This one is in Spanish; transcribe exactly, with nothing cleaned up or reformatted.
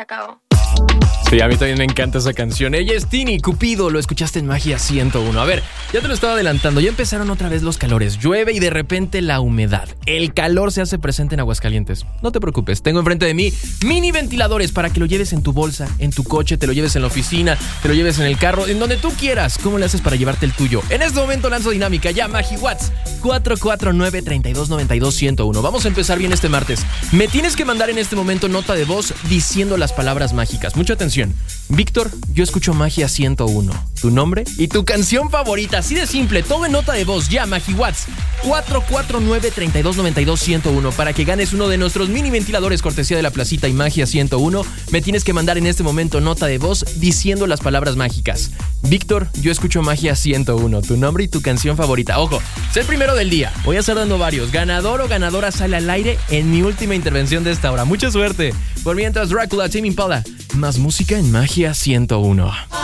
se acabó. Sí, a mí también me encanta esa canción. Ella es Tini, Cupido, lo escuchaste en Magia ciento uno. A ver, ya te lo estaba adelantando, ya empezaron otra vez los calores. Llueve y de repente la humedad. El calor se hace presente en Aguascalientes. No te preocupes, tengo enfrente de mí mini ventiladores para que lo lleves en tu bolsa, en tu coche, te lo lleves en la oficina, te lo lleves en el carro, en donde tú quieras. ¿Cómo le haces para llevarte el tuyo? En este momento lanzo dinámica ya, MagiWhat's cuatro cuatro nueve, tres dos nueve dos, uno cero uno. Vamos a empezar bien este martes. Me tienes que mandar en este momento nota de voz diciendo las palabras mágicas. Mucha atención. Víctor, yo escucho Magia ciento uno. Tu nombre y tu canción favorita. Así de simple, todo en nota de voz. Ya, MagiWhat's cuatro cuatro nueve, tres dos nueve dos, uno cero uno. Para que ganes uno de nuestros mini ventiladores cortesía de La Placita y Magia ciento uno, me tienes que mandar en este momento nota de voz diciendo las palabras mágicas. Víctor, yo escucho Magia ciento uno. Tu nombre y tu canción favorita. Ojo, es el primero del día. Voy a estar dando varios. Ganador o ganadora sale al aire en mi última intervención de esta hora. Mucha suerte. Por mientras, Drácula, Tame Impala. Más música en Magia ciento uno.